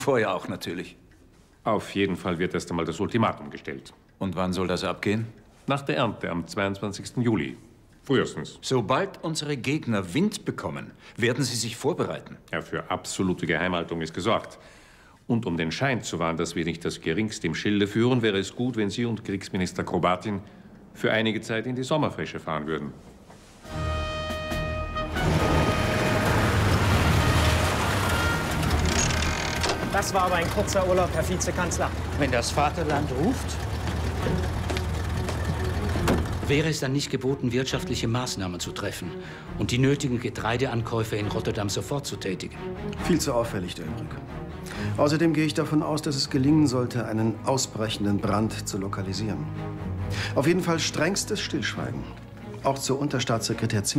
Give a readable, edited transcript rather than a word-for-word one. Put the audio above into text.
Vorher auch natürlich. Auf jeden Fall wird erst einmal das Ultimatum gestellt. Und wann soll das abgehen? Nach der Ernte am 22. Juli. Frühestens. Sobald unsere Gegner Wind bekommen, werden sie sich vorbereiten. Ja, für absolute Geheimhaltung ist gesorgt. Und um den Schein zu wahren, dass wir nicht das Geringste im Schilde führen, wäre es gut, wenn Sie und Kriegsminister Krobatin für einige Zeit in die Sommerfrische fahren würden. Das war aber ein kurzer Urlaub, Herr Vizekanzler. Wenn das Vaterland ruft, wäre es dann nicht geboten, wirtschaftliche Maßnahmen zu treffen und die nötigen Getreideankäufe in Rotterdam sofort zu tätigen? Viel zu auffällig, der Übrige. Außerdem gehe ich davon aus, dass es gelingen sollte, einen ausbrechenden Brand zu lokalisieren. Auf jeden Fall strengstes Stillschweigen. Auch zur Unterstaatssekretär